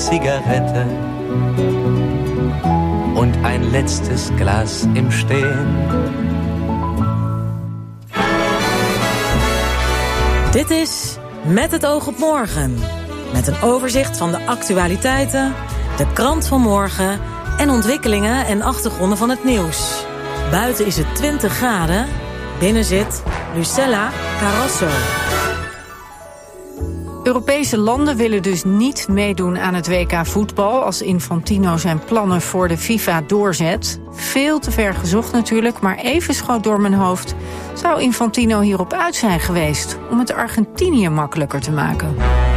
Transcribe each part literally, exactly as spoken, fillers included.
Zigarette und ein letztes Glas im Stehen. Dit is Met het oog op morgen. Met een overzicht van de actualiteiten, de krant van morgen en ontwikkelingen en achtergronden van het nieuws. Buiten is het twintig graden, binnen zit Lucella Carrasso. Europese landen willen dus niet meedoen aan het W K voetbal als Infantino zijn plannen voor de FIFA doorzet. Veel te ver gezocht natuurlijk, maar even schoot door mijn hoofd. Zou Infantino hierop uit zijn geweest om het Argentinië makkelijker te maken?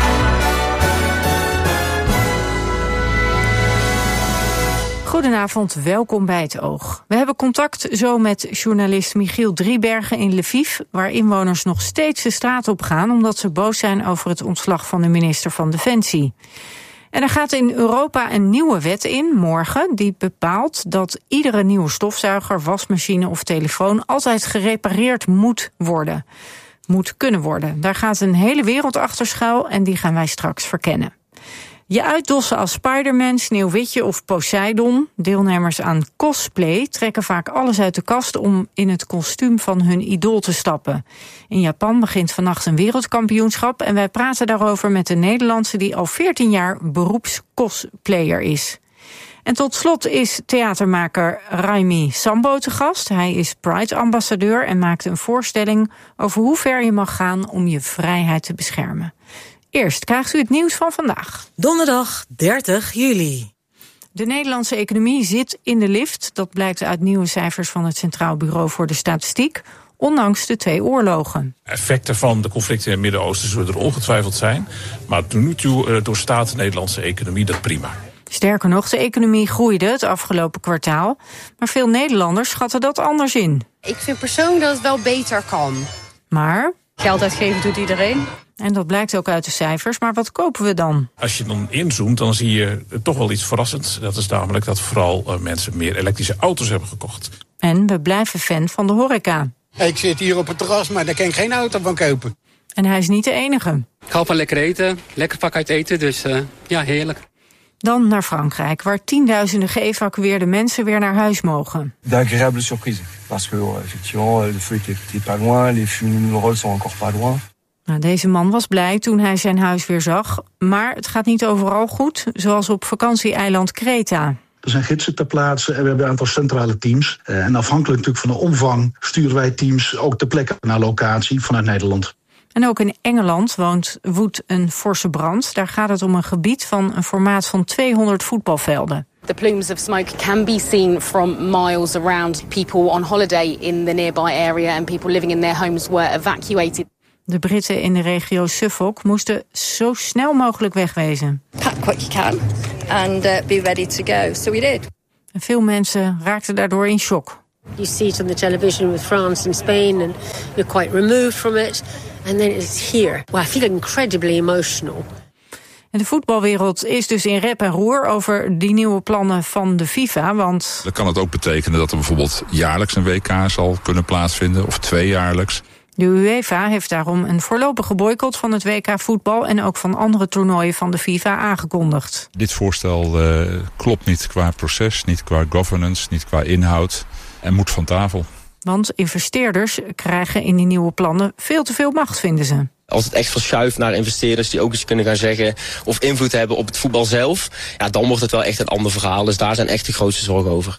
Goedenavond, welkom bij Het Oog. We hebben contact zo met journalist Michiel Driebergen in Lviv, waar inwoners nog steeds de straat op gaan omdat ze boos zijn over het ontslag van de minister van Defensie. En er gaat in Europa een nieuwe wet in, morgen, die bepaalt dat iedere nieuwe stofzuiger, wasmachine of telefoon altijd gerepareerd moet worden. Moet kunnen worden. Daar gaat een hele wereld achter schuil en die gaan wij straks verkennen. Je uitdossen als Spider-Man, Sneeuwwitje of Poseidon. Deelnemers aan cosplay trekken vaak alles uit de kast om in het kostuum van hun idool te stappen. In Japan begint vannacht een wereldkampioenschap en wij praten daarover met een Nederlandse die al veertien jaar beroeps-cosplayer is. En tot slot is theatermaker Raimi Sambo te gast. Hij is Pride-ambassadeur en maakt een voorstelling over hoe ver je mag gaan om je vrijheid te beschermen. Eerst krijgt u het nieuws van vandaag. Donderdag dertig juli. De Nederlandse economie zit in de lift. Dat blijkt uit nieuwe cijfers van het Centraal Bureau voor de Statistiek, ondanks de twee oorlogen. Effecten van de conflicten in het Midden-Oosten zullen er ongetwijfeld zijn. Maar tot nu toe doorstaat de Nederlandse economie dat prima. Sterker nog, de economie groeide het afgelopen kwartaal. Maar veel Nederlanders schatten dat anders in. Ik vind persoonlijk dat het wel beter kan. Maar geld uitgeven doet iedereen. En dat blijkt ook uit de cijfers, maar wat kopen we dan? Als je dan inzoomt, dan zie je toch wel iets verrassends. Dat is namelijk dat vooral uh, mensen meer elektrische auto's hebben gekocht. En we blijven fan van de horeca. Ik zit hier op het terras, maar daar kan ik geen auto van kopen. En hij is niet de enige. Ik hou van lekker eten, lekker pak uit eten, dus uh, ja, heerlijk. Dan naar Frankrijk, waar tienduizenden geëvacueerde mensen weer naar huis mogen. D'agréable surprise, parce que effectivement le feu était pas loin, les fumerolles sont encore pas loin. Nou, deze man was blij toen hij zijn huis weer zag, maar het gaat niet overal goed, zoals op vakantieeiland Kreta. Er zijn gidsen ter plaatse en we hebben een aantal centrale teams. En afhankelijk natuurlijk van de omvang sturen wij teams ook ter plekke naar locatie vanuit Nederland. En ook in Engeland woont, woedt een forse brand. Daar gaat het om een gebied van een formaat van tweehonderd voetbalvelden. The plumes of smoke can be seen from miles around. People on holiday in the nearby area and people living in their homes were evacuated. De Britten in de regio Suffolk moesten zo snel mogelijk wegwezen. Pack what you can and uh, be ready to go. So we did. En veel mensen raakten daardoor in shock. You see it on the television with France and Spain and you're quite removed from it. And then it's here. Well, I feel incredibly emotional. En de voetbalwereld is dus in rep en roer over die nieuwe plannen van de FIFA, want dan kan het ook betekenen dat er bijvoorbeeld jaarlijks een W K zal kunnen plaatsvinden of tweejaarlijks. De UEFA heeft daarom een voorlopige boycott van het W K voetbal en ook van andere toernooien van de FIFA aangekondigd. Dit voorstel uh, klopt niet qua proces, niet qua governance, niet qua inhoud en moet van tafel. Want investeerders krijgen in die nieuwe plannen veel te veel macht, vinden ze. Als het echt verschuift naar investeerders die ook eens kunnen gaan zeggen of invloed hebben op het voetbal zelf, ja, dan wordt het wel echt een ander verhaal. Dus daar zijn echt de grootste zorgen over.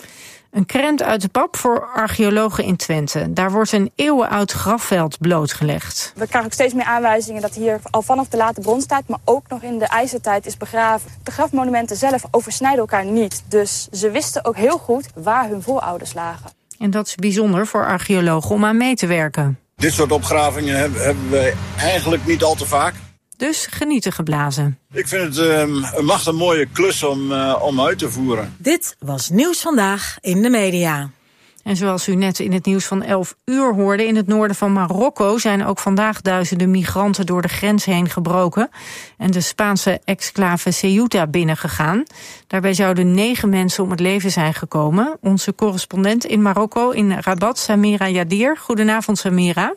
Een krent uit de pap voor archeologen in Twente. Daar wordt een eeuwenoud grafveld blootgelegd. We krijgen ook steeds meer aanwijzingen dat hier al vanaf de late bronstijd, maar ook nog in de ijzertijd is begraven. De grafmonumenten zelf oversnijden elkaar niet. Dus ze wisten ook heel goed waar hun voorouders lagen. En dat is bijzonder voor archeologen om aan mee te werken. Dit soort opgravingen hebben, hebben we eigenlijk niet al te vaak. Dus genieten geblazen. Ik vind het um, een machtig mooie klus om, uh, om uit te voeren. Dit was Nieuws Vandaag in de media. En zoals u net in het nieuws van elf uur hoorde, in het noorden van Marokko zijn ook vandaag duizenden migranten door de grens heen gebroken en de Spaanse exclave Ceuta binnengegaan. Daarbij zouden negen mensen om het leven zijn gekomen. Onze correspondent in Marokko, in Rabat, Samira Yadir. Goedenavond, Samira.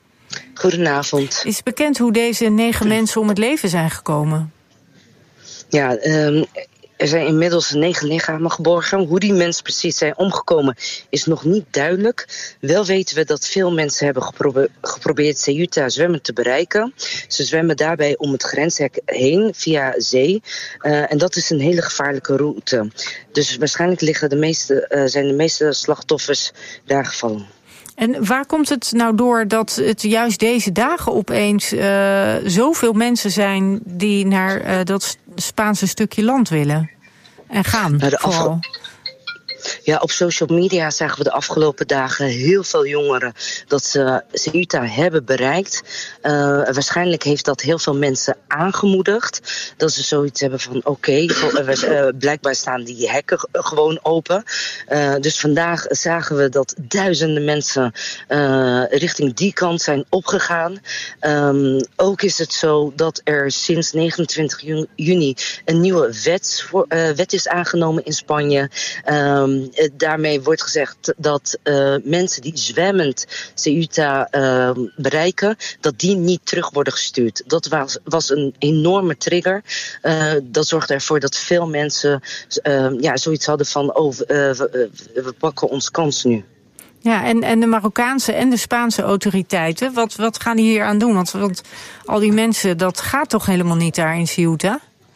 Goedenavond. Is bekend hoe deze negen mensen om het leven zijn gekomen? Ja, um, er zijn inmiddels negen lichamen geborgen. Hoe die mensen precies zijn omgekomen is nog niet duidelijk. Wel weten we dat veel mensen hebben geprobe- geprobeerd Ceuta zwemmen te bereiken. Ze zwemmen daarbij om het grenshek heen via zee. Uh, en dat is een hele gevaarlijke route. Dus waarschijnlijk liggen de meeste, uh, zijn de meeste slachtoffers daar gevallen. En waar komt het nou door dat het juist deze dagen opeens uh, zoveel mensen zijn die naar uh, dat Spaanse stukje land willen en gaan? Nou, de vooral. afge- Ja, op social media zagen we de afgelopen dagen heel veel jongeren dat ze Ceuta hebben bereikt. Uh, waarschijnlijk heeft dat heel veel mensen aangemoedigd. Dat ze zoiets hebben van oké, okay, uh, blijkbaar staan die hekken gewoon open. Uh, dus vandaag zagen we dat duizenden mensen uh, richting die kant zijn opgegaan. Um, ook is het zo dat er sinds negenentwintig juni een nieuwe wet, voor, uh, wet is aangenomen in Spanje. Um, Daarmee wordt gezegd dat uh, mensen die zwemmend Ceuta uh, bereiken, dat die niet terug worden gestuurd. Dat was, was een enorme trigger. Uh, dat zorgde ervoor dat veel mensen uh, ja, zoiets hadden van oh, uh, we, uh, we pakken ons kans nu. Ja, en, en de Marokkaanse en de Spaanse autoriteiten, wat, wat gaan die hier aan doen? Want, want al die mensen, dat gaat toch helemaal niet daar in Ceuta?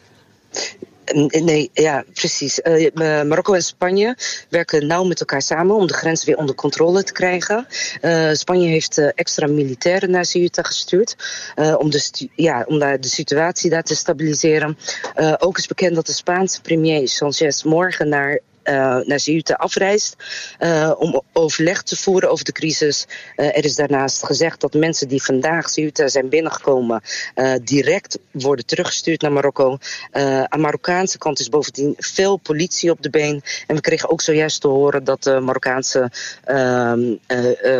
Nee, ja, precies. Uh, Marokko en Spanje werken nauw met elkaar samen om de grens weer onder controle te krijgen. Uh, Spanje heeft uh, extra militairen naar Ceuta gestuurd uh, om, de stu- ja, om daar de situatie daar te stabiliseren. Uh, ook is bekend dat de Spaanse premier Sanchez morgen naar Uh, naar Ceuta afreist uh, om overleg te voeren over de crisis. Uh, er is daarnaast gezegd dat mensen die vandaag Ceuta zijn binnengekomen uh, direct worden teruggestuurd naar Marokko. Uh, aan de Marokkaanse kant is bovendien veel politie op de been. En we kregen ook zojuist te horen dat de Marokkaanse uh, uh, uh,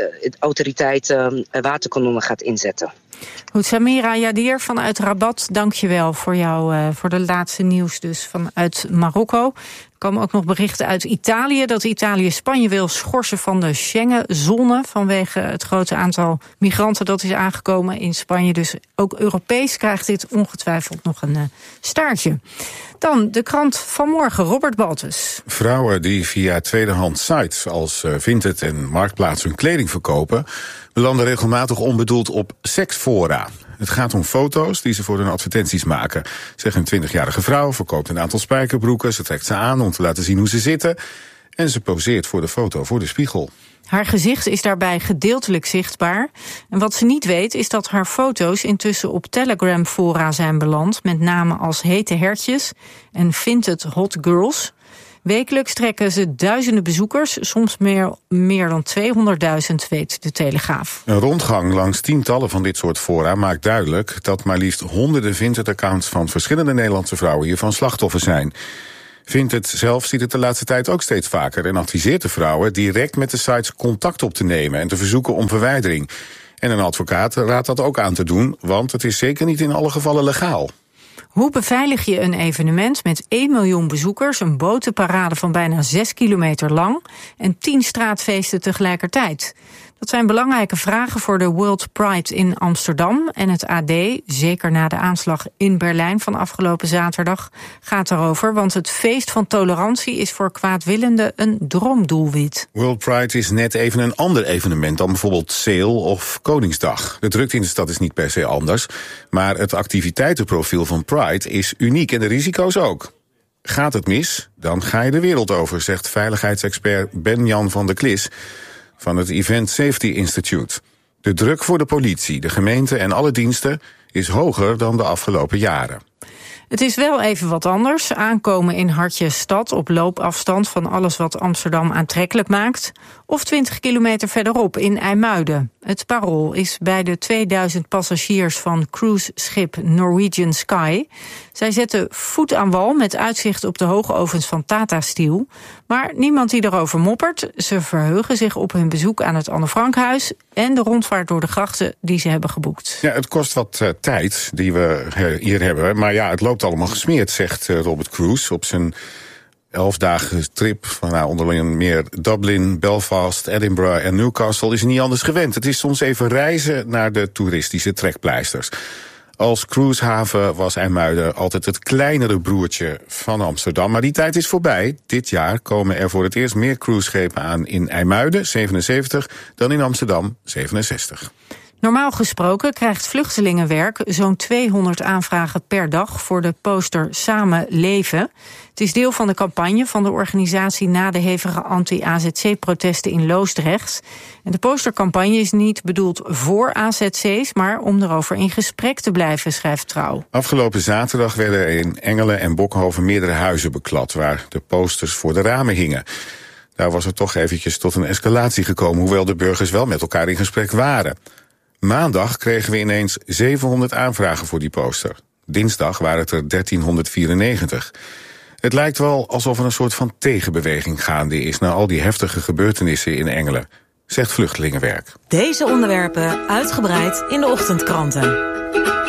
autoriteiten uh, waterkanonnen gaat inzetten. Goed, Samira Yadir vanuit Rabat, dank je wel voor, jou, uh, voor de laatste nieuws dus vanuit Marokko. Er komen ook nog berichten uit Italië dat Italië Spanje wil schorsen van de Schengen-zone vanwege het grote aantal migranten dat is aangekomen in Spanje. Dus ook Europees krijgt dit ongetwijfeld nog een uh, staartje. Dan de krant van morgen, Robert Baltus. Vrouwen die via tweedehands sites als uh, Vinted en Marktplaats hun kleding verkopen, belanden regelmatig onbedoeld op seksfora. Het gaat om foto's die ze voor hun advertenties maken. Zeg, een twintigjarige vrouw verkoopt een aantal spijkerbroeken. Ze trekt ze aan om te laten zien hoe ze zitten. En ze poseert voor de foto voor de spiegel. Haar gezicht is daarbij gedeeltelijk zichtbaar. En wat ze niet weet is dat haar foto's intussen op Telegram-fora zijn beland, met namen als Hete Hertjes en Vinted Hot Girls. Wekelijks trekken ze duizenden bezoekers, soms meer, meer dan tweehonderdduizend, weet de Telegraaf. Een rondgang langs tientallen van dit soort fora maakt duidelijk dat maar liefst honderden Vinted-accounts van verschillende Nederlandse vrouwen hiervan slachtoffer zijn. Vinted zelf ziet het de laatste tijd ook steeds vaker en adviseert de vrouwen direct met de sites contact op te nemen en te verzoeken om verwijdering. En een advocaat raadt dat ook aan te doen, want het is zeker niet in alle gevallen legaal. Hoe beveilig je een evenement met één miljoen bezoekers, een botenparade van bijna zes kilometer lang en tien straatfeesten tegelijkertijd? Dat zijn belangrijke vragen voor de World Pride in Amsterdam. En het A D, zeker na de aanslag in Berlijn van afgelopen zaterdag, gaat daarover. Want het feest van tolerantie is voor kwaadwillenden een droomdoelwit. World Pride is net even een ander evenement dan bijvoorbeeld Sale of Koningsdag. De drukte in de stad is niet per se anders. Maar het activiteitenprofiel van Pride is uniek en de risico's ook. Gaat het mis, dan ga je de wereld over, zegt veiligheidsexpert Ben-Jan van der Klis van het Event Safety Institute. De druk voor de politie, de gemeente en alle diensten is hoger dan de afgelopen jaren. Het is wel even wat anders. Aankomen in Hartje stad op loopafstand van alles wat Amsterdam aantrekkelijk maakt. Of twintig kilometer verderop in IJmuiden. Het Parool is bij de tweeduizend passagiers van cruiseschip Norwegian Sky. Zij zetten voet aan wal met uitzicht op de hoogovens van Tata Steel. Maar niemand die erover moppert. Ze verheugen zich op hun bezoek aan het Anne Frankhuis en de rondvaart door de grachten die ze hebben geboekt. Ja, het kost wat uh, tijd die we uh, hier hebben. Maar ja, het loopt allemaal gesmeerd, zegt uh, Robert Cruise op zijn elfdagen trip van nou, onder meer Dublin, Belfast, Edinburgh en Newcastle is hij niet anders gewend. Het is soms even reizen naar de toeristische trekpleisters. Als cruisehaven was IJmuiden altijd het kleinere broertje van Amsterdam. Maar die tijd is voorbij. Dit jaar komen er voor het eerst meer cruiseschepen aan in IJmuiden, zevenenzeventig, dan in Amsterdam, zevenenzestig. Normaal gesproken krijgt Vluchtelingenwerk zo'n tweehonderd aanvragen per dag voor de poster Samen Leven. Het is deel van de campagne van de organisatie na de hevige anti-A Z C-protesten in Loosdrecht. En de postercampagne is niet bedoeld voor A Z C's, maar om erover in gesprek te blijven, schrijft Trouw. Afgelopen zaterdag werden er in Engelen en Bokhoven meerdere huizen beklad, waar de posters voor de ramen hingen. Daar was er toch eventjes tot een escalatie gekomen, hoewel de burgers wel met elkaar in gesprek waren. Maandag kregen we ineens zevenhonderd aanvragen voor die poster. Dinsdag waren het er dertienhonderdvierennegentig. Het lijkt wel alsof er een soort van tegenbeweging gaande is na al die heftige gebeurtenissen in Engelen, zegt Vluchtelingenwerk. Deze onderwerpen uitgebreid in de ochtendkranten.